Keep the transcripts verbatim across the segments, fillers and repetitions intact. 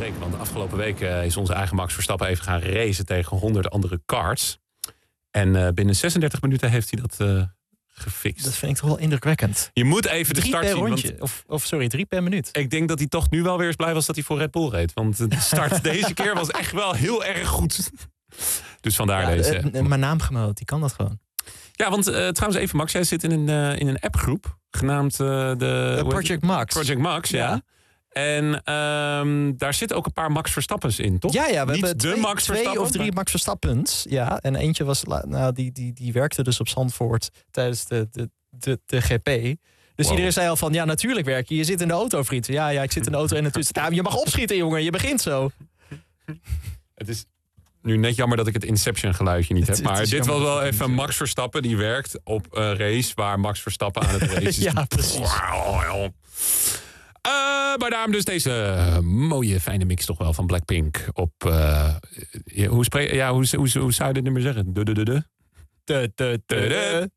week. Want afgelopen week uh, is onze eigen Max Verstappen even gaan racen tegen honderd andere karts. En uh, binnen zesendertig minuten heeft hij dat uh, gefixt. Dat vind ik toch wel indrukwekkend. Je moet even drie de start per zien. rondje. Want Of, of sorry, drie per minuut. ik denk dat hij toch nu wel weer eens blij was dat hij voor Red Bull reed. Want de start deze keer was echt wel heel erg goed. Dus vandaar Ja, deze. uh, mijn naamgenoot, die kan dat gewoon. Ja, want uh, trouwens even Max, jij zit in een, uh, in een appgroep genaamd uh, de... Uh, Project Max. Project Max, ja. ja. En um, daar zitten ook een paar Max Verstappens in, toch? Ja, ja we Niet hebben de twee, Max twee of drie maar... Max Verstappens. Ja, en eentje was, nou, die, die, die werkte dus op Zandvoort tijdens de, de, de, de G P. Dus wow. Iedereen zei al van, ja, natuurlijk werk je. Je zit in de auto, vriend. Ja, ja, ik zit in de auto en natuurlijk. Ja, je mag opschieten, jongen. Je begint zo. Het is nu net jammer dat ik het Inception geluidje niet heb. Maar dit was wel even Max Verstappen. Die werkt op een race waar Max Verstappen aan het race is. Ja, precies. Uh, maar daarom dus deze uh, mooie, fijne mix toch wel van Blackpink. Op, uh, ja, hoe, spreek, ja, hoe, hoe, hoe zou je dit nummer zeggen? De, de, de, de. De, de, de, de.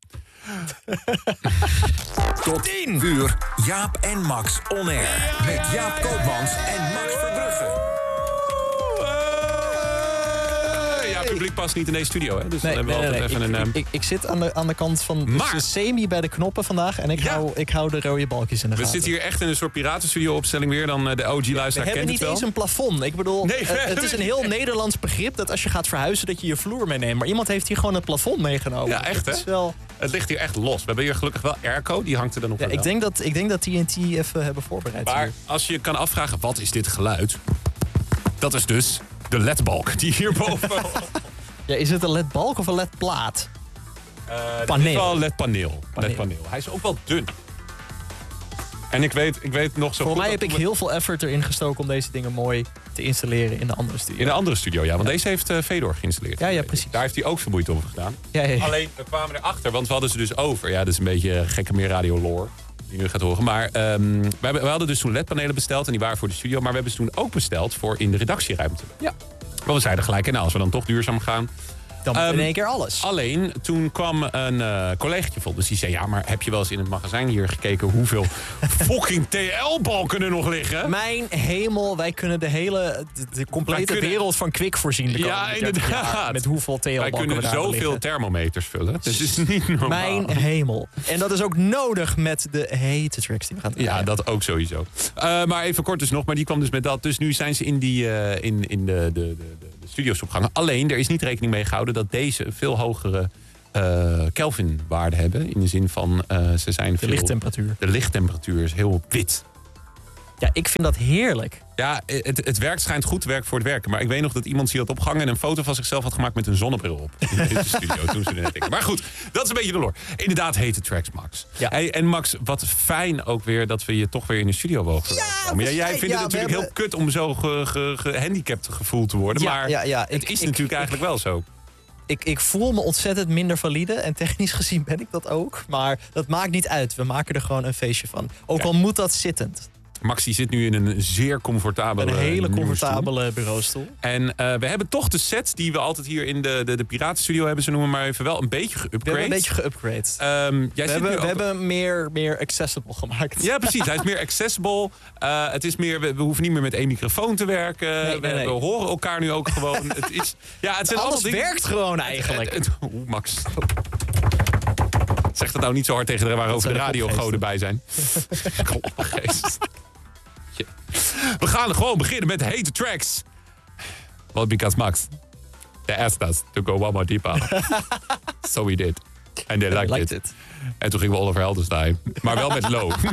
Tot tien uur Jaap en Max on air. Met Jaap Koopmans en Max Verbrugge. Het publiek past niet in deze studio, hè? Dus nee, dan hebben we nee, altijd nee, even ik, een... Um... ik, ik, ik zit aan de, aan de kant van maar... de semi bij de knoppen vandaag. En ik, ja. hou, ik hou de rode balkjes in de we gaten. We zitten hier echt in een soort piratenstudio-opstelling weer. Dan uh, de O G-luisteraar kent het wel. We hebben niet eens een plafond. Ik bedoel, nee, uh, het is een heel Nederlands begrip dat als je gaat verhuizen dat je je vloer meeneemt. Maar iemand heeft hier gewoon een plafond meegenomen. Ja, echt, hè? Wel... Het ligt hier echt los. We hebben hier gelukkig wel airco. Die hangt er dan op. Ja, ik, denk dat, ik denk dat T N T even hebben voorbereid. Maar hier. als je kan afvragen, wat is dit geluid? Dat is dus de ledbalk die hierboven... Ja, is het een ledbalk of een ledplaat? Uh, paneel. Het is wel een ledpaneel. ledpaneel. Hij is ook wel dun. En ik weet, ik weet nog zo Voor goed... mij heb ik heel veel effort erin gestoken om deze dingen mooi te installeren in de andere studio. In de andere studio, ja. Want ja. deze heeft uh, Fedor geïnstalleerd. Ja, ja, precies. Daar heeft hij ook veel moeite over gedaan. Ja, ja, ja. Alleen, we kwamen erachter, want we hadden ze dus over. Ja, dat is een beetje gekke meer radio lore die je nu gaat horen. Maar um, we, hebben, we hadden dus toen ledpanelen besteld en die waren voor de studio. Maar we hebben ze toen ook besteld voor in de redactieruimte. Ja. Maar we zeiden gelijk, nou, als we dan toch duurzaam gaan... Dan um, in één keer alles. Alleen, toen kwam een uh, collegaatje vol. Dus die zei, ja, maar heb je wel eens in het magazijn hier gekeken... hoeveel fucking T L-balken er nog liggen? Mijn hemel, wij kunnen de hele, de, de complete kunnen... wereld van Kwik voorzien. De ja, inderdaad. Met hoeveel T L-balken we daar Wij kunnen zoveel thermometers vullen. Dat is niet normaal. Mijn hemel. En dat is ook nodig met de hete tracks die we gaan doen. Ja, dat ook sowieso. Uh, maar even kort dus nog, maar die kwam dus met dat. Dus nu zijn ze in, die, uh, in, in de, de, de, de studio's opgehangen. Alleen, er is niet rekening mee gehouden dat deze een veel hogere uh, Kelvin-waarde hebben. In de zin van, uh, ze zijn de veel... lichttemperatuur. De lichttemperatuur is heel wit. Ja, ik vind dat heerlijk. Ja, het, het werkt schijnt goed te werken voor het werken. Maar ik weet nog dat iemand zich had opgehangen en een foto van zichzelf had gemaakt met een zonnebril op. In de studio, toen ze er net denken. Maar goed, dat is een beetje de lore. Inderdaad, hete tracks, Max. Ja. Hey, en Max, wat fijn ook weer dat we je toch weer in de studio mogen ja, komen. Ja, jij vindt ja, het natuurlijk hebben... heel kut om zo gehandicapt ge, ge, gevoeld te worden. Ja, maar ja, ja. het ik, is ik, natuurlijk ik, eigenlijk wel zo. Ik, ik voel me ontzettend minder valide. En technisch gezien ben ik dat ook. Maar dat maakt niet uit. We maken er gewoon een feestje van. Ook ja. al moet dat zittend. Max die zit nu in een zeer comfortabele Een hele comfortabele bureaustoel. En uh, we hebben toch de set die we altijd hier in de, de, de Piratenstudio hebben, ze noemen maar even wel, een beetje geupgrade. We hebben een beetje geupgrade. Um, jij we zit hebben, nu we ook... hebben meer, meer accessible gemaakt. Ja, precies. Hij is meer accessible. Uh, het is meer, we, we hoeven niet meer met één microfoon te werken. Nee, nee, we, nee. we horen elkaar nu ook gewoon. Het is, ja, het zijn Alles dingen... werkt gewoon eigenlijk. Het, het, het, Oeh, Max. Zeg dat nou niet zo hard tegen de waarover de radiogoden bij zijn. Kopgeest. We gaan gewoon beginnen met de hete tracks. Well, because Max, they asked us to go one more deeper. So we did. And they liked, liked it. it. En toen gingen we Oliver Helders naar. Maar wel met low.